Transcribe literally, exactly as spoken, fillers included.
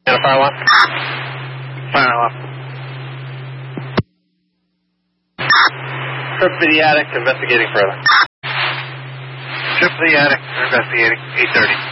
a fire alarm? Fire alarm. Trip to the attic, investigating further. Trip to the attic, we're investigating, eight thirty.